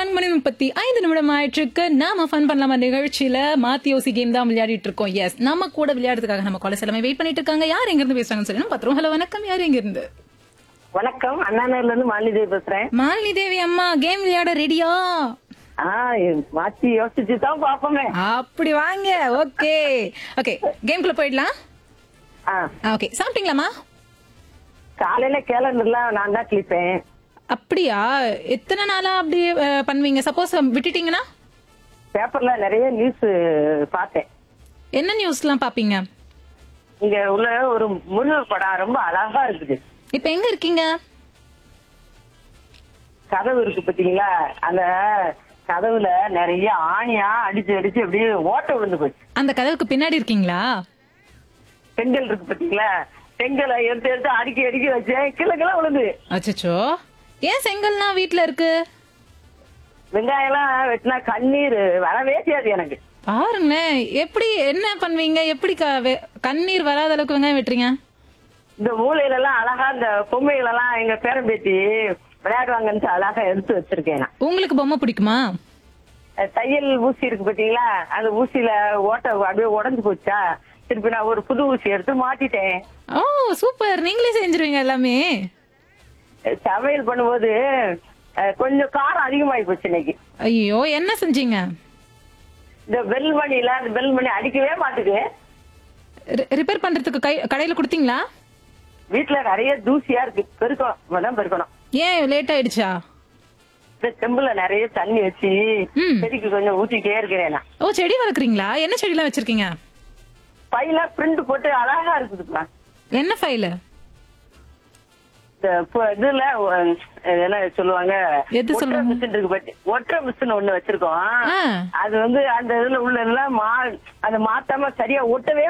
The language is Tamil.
4:35 ஆயிற்றுக்கு நாம ஃபன் பண்ணலாமா நிகழ்ச்சியில மாத்தி யோசி கேம் தான் விளையாடிட்டு இருக்கோம். எஸ், நம்ம கூட விளையாடுறதுக்காக நம்ம காலேஜ் எல்லாமே வெயிட் பண்ணிட்டு இருக்காங்க. யார் எங்க இருந்து பேசுறாங்கன்னு சொல்லி நம்ம பாத்துறோம். ஹலோ, வணக்கம். யார் எங்க இருந்து? வணக்கம், அண்ணாநகர்ல இருந்து மாலினி தேவி பேசுறேன். மாலினி தேவி அம்மா, கேம் விளையாட ரெடியா? மாத்தி யோசிச்சு தான் பாப்போமே. அப்படி வாங்க. ஓகே ஓகே, கேம்குள்ள போயிடலாம். ஓகே, சாப்பிட்டீங்களாமா? காலையில கேலண்டர்லாம் நான் தான் கிளிப்பேன். அப்படியா? எத்தனை நாளா அப்படி பண்ணுவீங்க? சப்போஸ் விட்டுட்டீங்கன்னா? பேப்பர்ல நிறைய நியூஸ் பார்த்தேன். என்ன நியூஸ்லாம் பாப்பீங்க? இங்க உள்ள ஒரு முருகர் படம் ரொம்ப அழகா இருக்குது. இப்ப எங்க இருக்கீங்க? கதவு இருக்கு பாத்தீங்களா, அந்த கதவுல நிறைய ஆணியா அடிச்சு அடிச்சு அப்படியே ஓட்ட விழுந்து போச்சு. அந்த கதவுக்கு பின்னாடி இருக்கீங்களா? செங்கல் இருக்கு பாத்தீங்களா, செங்கலை எடுத்து எடுத்து அடுக்கி அடுக்கி வச்சேன், கிளை கிளை விழுந்து. அச்சச்சோ, ஏன் செங்கல்னா வீட்டுல இருக்கு? வெங்காயம் எல்லாம் வெட்டினா கண்ணீர் வரவே செய்யாது எனக்கு. பாருங்களேன், எப்படி என்ன பண்ணுவீங்க? எப்படி கண்ணீர் வராத அளவுக்கு வெங்காயம் வெட்டுறீங்க? இந்த மூலையில எல்லாம் அழகா இந்த பொம்மைகள் எல்லாம் எங்க பேரம்பேத்தி விளையாடுவாங்கன்னு அழகா எடுத்து வச்சிருக்கேன் நான். உங்களுக்கு பொம்மை பிடிக்குமா? தையல் ஊசி இருக்கு பாத்தீங்களா, அந்த ஊசியில ஓட்ட அப்படியே உடஞ்சு போச்சா, திருப்பி நான் ஒரு புது ஊசி எடுத்து மாட்டிட்டேன். ஓ சூப்பர், நீங்களே செஞ்சிருவீங்க எல்லாமே. சமையல் பண்ணும்போது கொஞ்சம் காரம் அதிகமாயி போச்சு இன்னைக்கு. ஐயோ, என்ன செஞ்சீங்க? இந்த பெல் மணில அந்த பெல் மணி அடிக்கவே மாட்டுது. ரிப்பேர் பண்றதுக்கு கடையில கொடுத்தீங்களா? வீட்டுல நிறைய தூசியா இருக்கு, பெருக்கணும் பெருக்கணும். ஏன் லேட் ஆயிடுச்சா? இந்த செம்புல நிறைய தண்ணி வச்சு செடிக்கு கொஞ்சம் ஊத்திட்டே இருக்கிறேன் நான். ஓ, செடி வளர்க்குறீங்களா? என்ன செடி எல்லாம் வச்சிருக்கீங்க? பையில பிரிண்ட் போட்டு அழகா இருக்குதுப்பா. என்ன ஃபைல்? இதுல என்ன சொல்லுவாங்க, எது சொல்லுவாங்க? மிஷின் இருக்கு, ஒற்றை மிஷின் ஒண்ணு வச்சிருக்கோம். அது வந்து அந்த இதுல உள்ள எல்லாம் அந்த மாத்தாம சரியா ஒட்டவே